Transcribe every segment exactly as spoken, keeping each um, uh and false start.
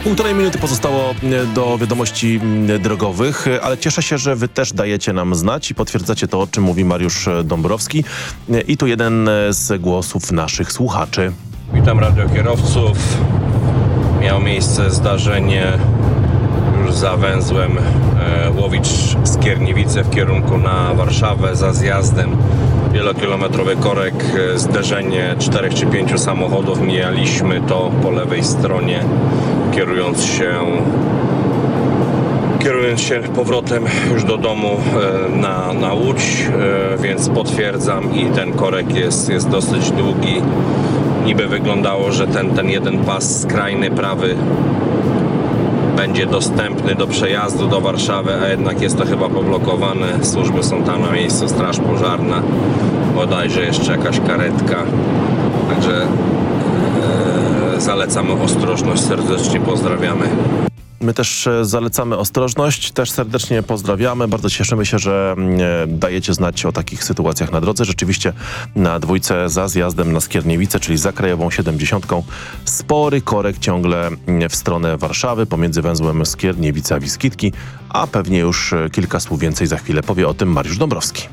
Półtorej minuty pozostało do wiadomości drogowych, ale cieszę się, że wy też dajecie nam znać i potwierdzacie to, o czym mówi Mariusz Dąbrowski. I tu jeden z głosów naszych słuchaczy. Witam radiokierowców. Miało miejsce zdarzenie już za węzłem e, Łowicz-Skierniewice w kierunku na Warszawę za zjazdem. Wielokilometrowy korek, e, zderzenie czterech czy pięciu samochodów. Mijaliśmy to po lewej stronie, kierując się kierując się powrotem już do domu e, na, na Łódź, e, więc potwierdzam i ten korek jest, jest dosyć długi. Niby wyglądało, że ten, ten jeden pas skrajny prawy będzie dostępny do przejazdu do Warszawy, a jednak jest to chyba poblokowane. Służby są tam na miejscu, straż pożarna, bodajże jeszcze jakaś karetka. Także e, zalecamy ostrożność, serdecznie pozdrawiamy. My też zalecamy ostrożność, też serdecznie pozdrawiamy. Bardzo cieszymy się, że dajecie znać o takich sytuacjach na drodze. Rzeczywiście na dwójce za zjazdem na Skierniewice, czyli za Krajową siedemdziesiątką, spory korek ciągle w stronę Warszawy pomiędzy węzłem Skierniewice a Wiskitki, a pewnie już kilka słów więcej za chwilę powie o tym Mariusz Dąbrowski.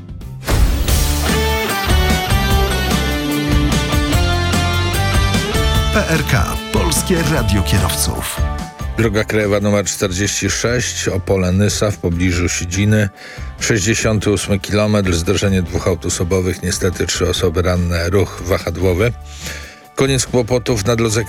P R K. Polskie Radio Kierowców. Droga krajowa nr czterdzieści sześć, Opole-Nysa w pobliżu Sidziny, sześćdziesiąty ósmy kilometr, zderzenie dwóch autosobowych, niestety trzy osoby ranne, ruch wahadłowy. Koniec kłopotów na drodze